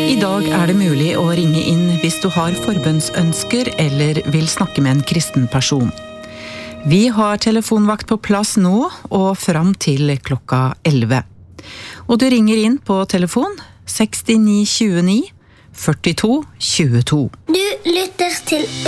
I dag det mulig å ringe inn hvis du har forbønnsønsker eller vil snakke med en kristen person. Vi har telefonvakt på plass nå og fram til klokka 11. Og du ringer inn på telefon 69 29 42 22. Du lytter til